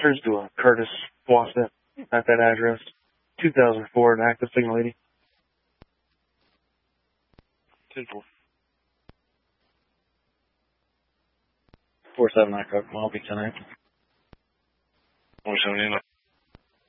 Turns to a Curtis Fawcett at that address. 2004, an active signal 80. 10-4. 479 Coke, Mile Beach 10-8. 179.